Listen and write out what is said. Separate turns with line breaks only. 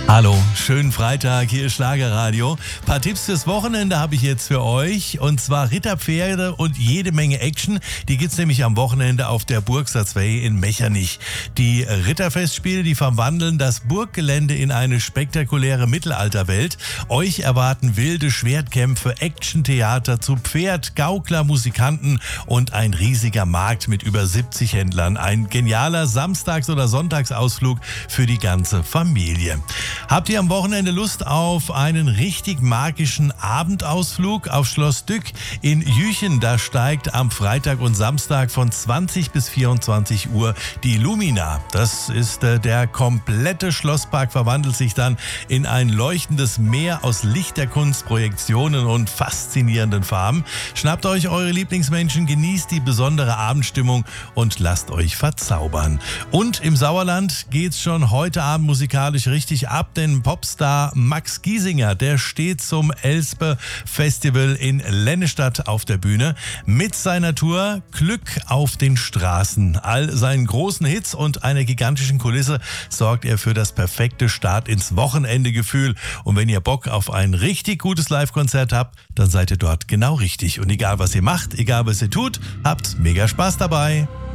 Hallo, schönen Freitag, hier ist Schlagerradio. Ein paar Tipps fürs Wochenende habe ich jetzt für euch. Und zwar Ritterpferde und jede Menge Action. Die gibt's nämlich am Wochenende auf der Burgster 2 in Mechernich. Die Ritterfestspiele, die verwandeln das Burggelände in eine spektakuläre Mittelalterwelt. Euch erwarten wilde Schwertkämpfe, Actiontheater zu Pferd, Gaukler, Musikanten und ein riesiger Markt mit über 70 Händlern. Ein genialer Samstags- oder Sonntagsausflug für die ganze Familie. Habt ihr am Wochenende Lust auf einen richtig magischen Abendausflug auf Schloss Dück in Jüchen? Da steigt am Freitag und Samstag von 20 bis 24 Uhr die Lumina. Das ist der komplette Schlosspark verwandelt sich dann in ein leuchtendes Meer aus Lichterkunst, Projektionen und faszinierenden Farben. Schnappt euch eure Lieblingsmenschen, genießt die besondere Abendstimmung und lasst euch verzaubern. Und im Sauerland geht's schon heute Abend musikalisch richtig ab, denn Popstar Max Giesinger, der steht zum Elspe Festival in Lennestadt auf der Bühne mit seiner Tour Glück auf den Straßen. All seinen großen Hits und einer gigantischen Kulisse sorgt er für das perfekte Start ins Wochenendegefühl. Und wenn ihr Bock auf ein richtig gutes Live-Konzert habt, dann seid ihr dort genau richtig. Und egal was ihr macht, egal was ihr tut, habt mega Spaß dabei.